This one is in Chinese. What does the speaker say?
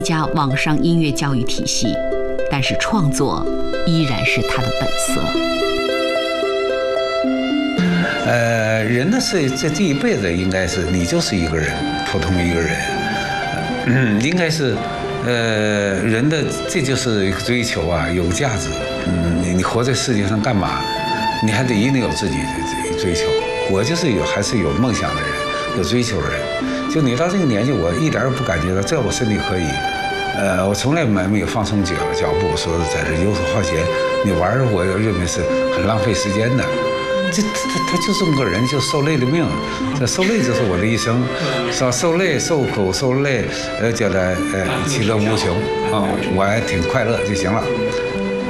一家网上音乐教育体系，但是创作依然是他的本色。 人的这一辈子应该是你就是一个人，普通一个人，应该是，人的这就是一个追求啊，有价值。你活在世界上干嘛？你还得一定有自己的追求。我就是还是有梦想的人，有追求的人。就你到这个年纪，我一点也不感觉到，只要我身体可以，我从来没有放松脚步，说在这游手好闲。你玩儿，我认为是很浪费时间的。他就这么个人，就受累的命。这受累就是我的一生，受累、受苦、受累，觉得其乐无穷啊，我还挺快乐就行了。